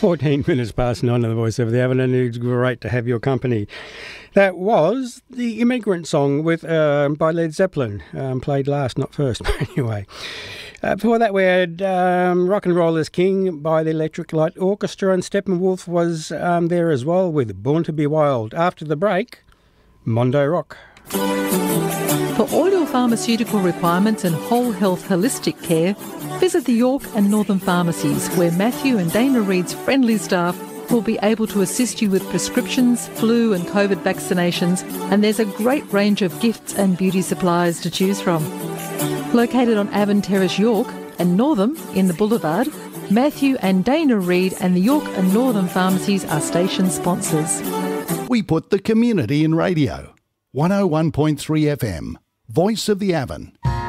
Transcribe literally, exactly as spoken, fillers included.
fourteen minutes past nine on the Voice of the Avon, and it's great to have your company. That was the Immigrant Song with uh, by Led Zeppelin, um, played last, not first, but anyway. Uh, before that, we had um, Rock and Roll is King by the Electric Light Orchestra, and Steppenwolf was um, there as well with Born to be Wild. After the break, Mondo Rock. For all your pharmaceutical requirements and whole health holistic care, visit the York and Northern pharmacies, where Matthew and Dana Reid's friendly staff will be able to assist you with prescriptions, flu and COVID vaccinations, and there's a great range of gifts and beauty supplies to choose from. Located on Avon Terrace, York, and Northam in the Boulevard, Matthew and Dana Reid and the York and Northern pharmacies are station sponsors. We put the community in radio. one oh one point three F M, Voice of the Avon.